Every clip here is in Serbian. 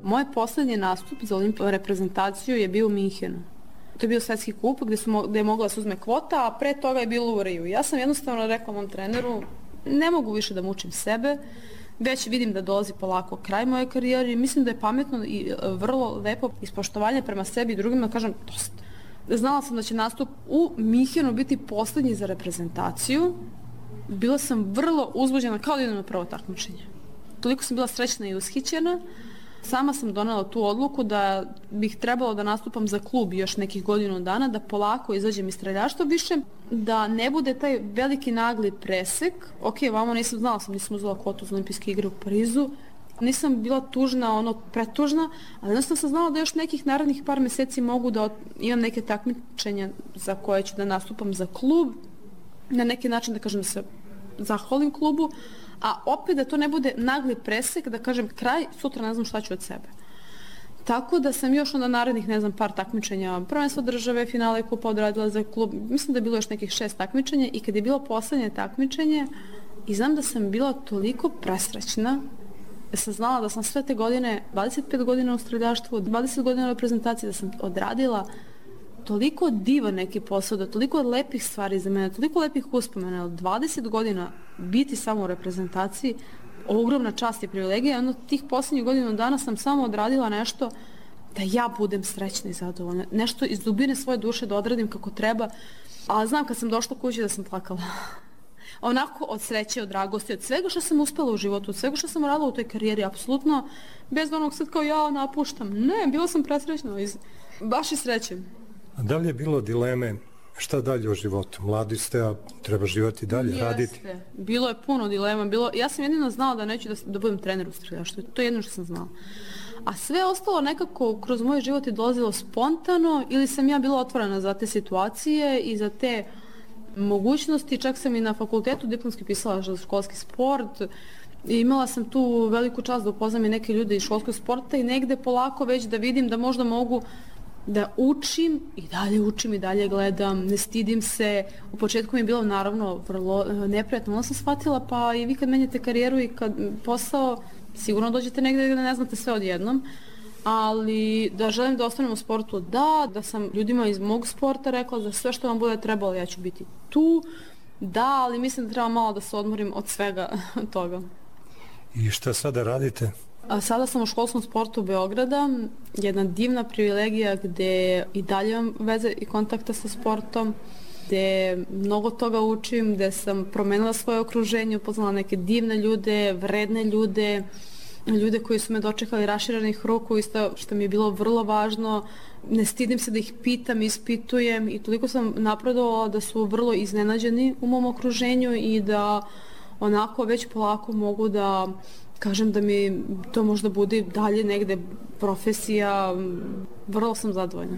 Moj poslednji nastup za olimpijsku reprezentaciju je bio u Minhenu. To je bio svetski kup gde je mogla da se uzme kvota, a pre toga je bilo u Riju. Ja sam jednostavno rekla mom treneru, ne mogu više da mučim sebe, već vidim da dolazi polako kraj moje karijere i mislim da je pametno i vrlo lepo ispoštovanje prema sebi i drugima da kažem dosta. Znala sam da će nastup u Minhenu biti poslednji za reprezentaciju. Bila sam vrlo uzbuđena kao da idem na prvo takmičenje. Toliko sam bila srećna i ushićena. Sama sam donela tu odluku da bih trebalo da nastupam za klub još nekih godinu dana, da polako izađem iz streljaštva više, da ne bude taj veliki nagli presek. Ok, vamo nisam znala nisam uzela kvotu za olimpijske igre u Parizu. Nisam bila tužna, pretužna, ali jednostavno sam znala da još nekih narednih par meseci mogu da imam neke takmičenja za koje ću da nastupam za klub, na neki način da kažem da se zahvalim klubu, a opet da to ne bude nagli presek, da kažem kraj, sutra ne znam šta ću od sebe. Tako da sam još onda narednih, par takmičenja, prvenstvo države, finale kupa odradila za klub, mislim da je bilo još nekih 6 takmičenja i kad je bilo poslednje takmičenje i znam da sam bila toliko presrećna, da sam znala da sam sve te godine, 25 godina u streljaštvu, 20 godina u reprezentaciji, da sam odradila toliko divan neki posao, da toliko lepih stvari za mene, toliko lepih uspomena, 20 godina biti samo u reprezentaciji, ogromna čast i privilegija, onda tih posljednjih godina dana sam samo odradila nešto da ja budem srećna i zadovoljna, nešto iz dubine svoje duše da odradim kako treba, ali znam kad sam došla kući da sam plakala. Onako od sreće, od dragosti, od svega što sam uspela u životu, od svega što sam radila u toj karijeri, apsolutno, bez onog sad kao ja napuštam. Ne, bila sam presrećna, baš i sreće. A da li je bilo dileme šta dalje u životu? Mladi ste, a treba živjeti dalje, raditi? Bilo je puno dilema. Ja sam jedino znala da neću da budem trener u streljaštvu. To je jedno što sam znala. A sve ostalo nekako kroz moj život je dolazilo spontano ili sam ja bila otvorena za te situacije i za te mogućnosti. Čak sam i na fakultetu diplomski pisala za školski sport. I imala sam tu veliku čast da upoznam i neke ljude iz školskog sporta i negde polako već da vidim da možda mogu da učim i dalje gledam, ne stidim se. U početku mi je bilo naravno vrlo neprijatno, onda sam shvatila pa i vi kad menjate karijeru i kad posao, sigurno dođete negdje da ne znate sve odjednom, ali da želim da ostanem u sportu, da sam ljudima iz mog sporta rekla da sve što vam bude trebalo ja ću biti tu, ali mislim da treba malo da se odmorim od svega toga. I šta sada radite? A sada sam u školskom sportu Beograda, jedna divna privilegija gde i dalje imam veze i kontakta sa sportom, gde mnogo toga učim, gde sam promenila svoje okruženje, upoznala neke divne ljude, vredne ljude, ljude koji su me dočekali raširenih ruku, isto što mi je bilo vrlo važno. Ne stidim se da ih pitam, ispitujem i toliko sam napredovala da su vrlo iznenađeni u mom okruženju i da onako već polako mogu da kažem da mi to možda bude dalje negde profesija, vrlo sam zadovoljna.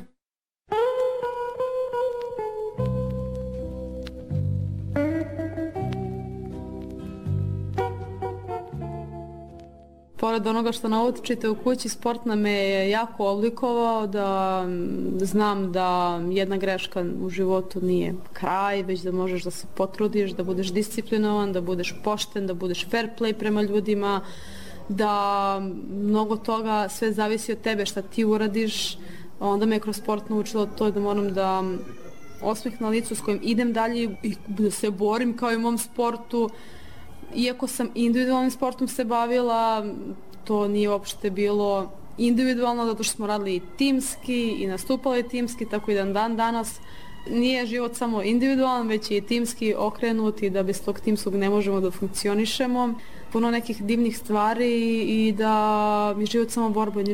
Pored onoga što naučite u kući, sport nam je jako oblikovao da znam da jedna greška u životu nije kraj, već da možeš da se potrudiš, da budeš disciplinovan, da budeš pošten, da budeš fair play prema ljudima, da mnogo toga sve zavisi od tebe šta ti uradiš. Onda me je kroz sport naučilo to da moram da osmeh na licu s kojim idem dalje i da se borim kao i u mom sportu. Iako sam individualnim sportom se bavila, to nije uopšte bilo individualno, zato što smo radili i timski i nastupali timski, tako i dan danas. Nije život samo individualan, već i timski okrenut i da bez tog timskog ne možemo da funkcionišemo. Puno nekih divnih stvari i da je život samo borba.